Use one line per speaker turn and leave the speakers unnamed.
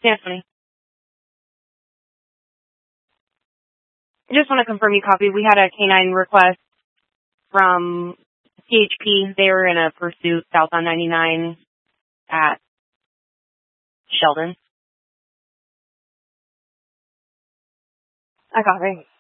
Anthony. I just want to confirm you copied. We had a canine request from CHP. They were in a pursuit south on 99 at Sheldon. I copy.